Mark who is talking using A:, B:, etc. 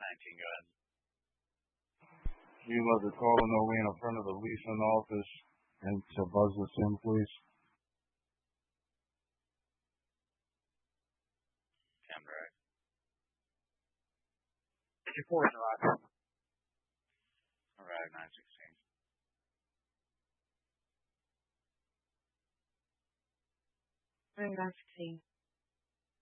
A: go ahead.
B: You let the caller know we're in front of the leasing office and to buzz us in, please.
A: Camera.
C: 54 in the rock.
A: Alright, 916.
D: Very 916.